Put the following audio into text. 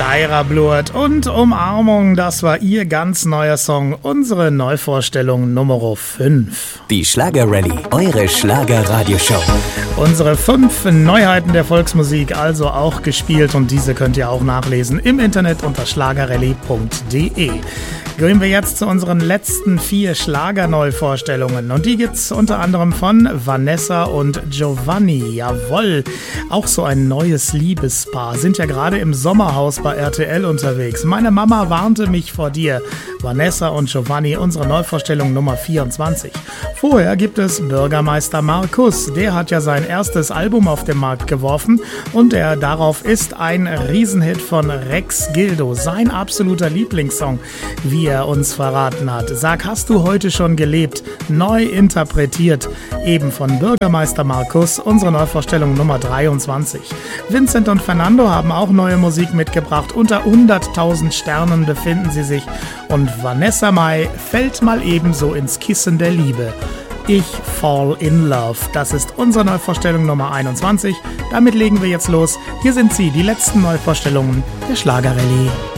Ira Blurt und Umarmung, das war ihr ganz neuer Song, unsere Neuvorstellung Nummer 5. Die Schlager-Rallye, eure Schlager-Radioshow. Unsere 5 Neuheiten der Volksmusik, also auch gespielt, und diese könnt ihr auch nachlesen im Internet unter schlagerrallye.de. Gehen wir jetzt zu unseren letzten 4 Schlager-Neuvorstellungen, und die gibt's unter anderem von Vanessa und Giovanni. Jawohl, auch so ein neues Liebespaar, sind ja gerade im Sommerhaus bei RTL unterwegs. Meine Mama warnte mich vor dir. Vanessa und Giovanni, unsere Neuvorstellung Nummer 24. Vorher gibt es Bürgermeister Markus. Der hat ja sein erstes Album auf den Markt geworfen, und darauf ist ein Riesenhit von Rex Gildo, sein absoluter Lieblingssong, wie er uns verraten hat. Sag, hast du heute schon gelebt? Neu interpretiert, eben von Bürgermeister Markus, unsere Neuvorstellung Nummer 23. Vincent und Fernando haben auch neue Musik mitgebracht. Unter 100.000 Sternen befinden sie sich. Und Vanessa Mai fällt mal ebenso ins Kissen der Liebe. Ich Fall in Love. Das ist unsere Neuvorstellung Nummer 21. Damit legen wir jetzt los. Hier sind sie, die letzten Neuvorstellungen der Schlager-Rallye.